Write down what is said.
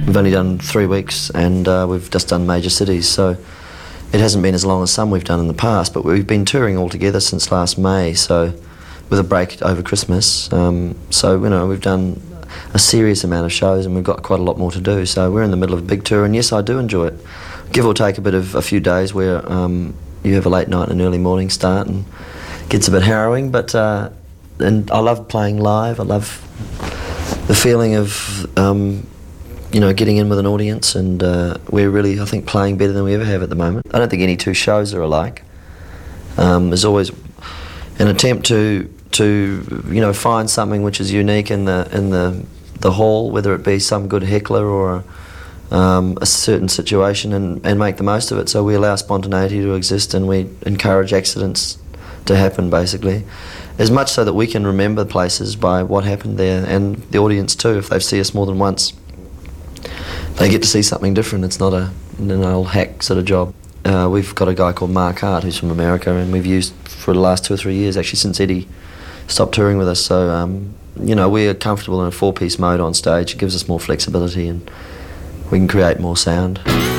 We've only done 3 weeks, and we've just done major cities, so it hasn't been as long as some we've done in the past, but we've been touring all together since last May, so with a break over Christmas. So, we've done a serious amount of shows, and we've got quite a lot more to do, so we're in the middle of a big tour, and yes, I do enjoy it. Give or take a few days where you have a late night and an early morning start, and it gets a bit harrowing, but and I love playing live. I love the feeling of getting in with an audience, and we're really, I think, playing better than we ever have at the moment. I don't think any two shows are alike. There's always an attempt to find something which is unique in the hall, whether it be some good heckler or a certain situation, and make the most of it. So we allow spontaneity to exist, and we encourage accidents to happen, basically, as much so that we can remember places by what happened there, and the audience too. If they see us more than once, they get to see something different. It's not an old hack sort of job. We've got a guy called Mark Hart who's from America, and we've used for the last 2 or 3 years, actually since Eddie stopped touring with us. So we're comfortable in a 4-piece mode on stage. It gives us more flexibility, and we can create more sound.